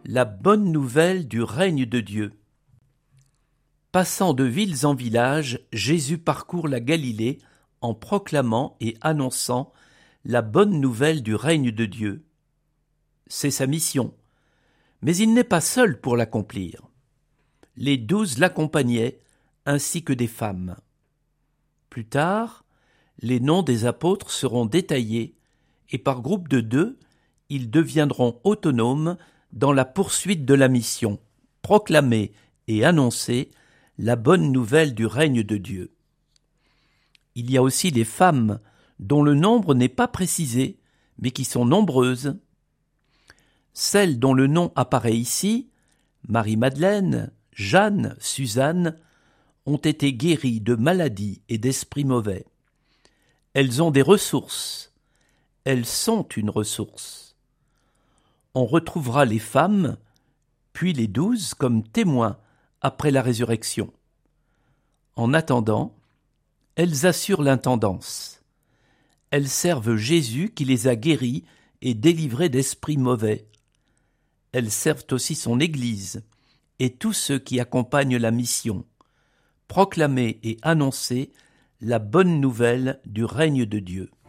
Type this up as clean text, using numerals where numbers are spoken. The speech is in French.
La bonne nouvelle du règne de Dieu. Passant de villes en villages, Jésus parcourt la Galilée en proclamant et annonçant la bonne nouvelle du règne de Dieu. C'est sa mission, mais il n'est pas seul pour l'accomplir. Les 12 l'accompagnaient, ainsi que des femmes. Plus tard, les noms des apôtres seront détaillés, et par groupe de 2, ils deviendront autonomes dans la poursuite de la mission, proclamer et annoncer la bonne nouvelle du règne de Dieu. Il y a aussi les femmes, dont le nombre n'est pas précisé, mais qui sont nombreuses. Celles dont le nom apparaît ici, Marie-Madeleine, Jeanne, Suzanne, ont été guéries de maladies et d'esprits mauvais. Elles ont des ressources. Elles sont une ressource. On retrouvera les femmes, puis les 12 comme témoins après la résurrection. En attendant, elles assurent l'intendance. Elles servent Jésus qui les a guéries et délivrées d'esprits mauvais. Elles servent aussi son Église et tous ceux qui accompagnent la mission, proclamer et annoncer la bonne nouvelle du règne de Dieu.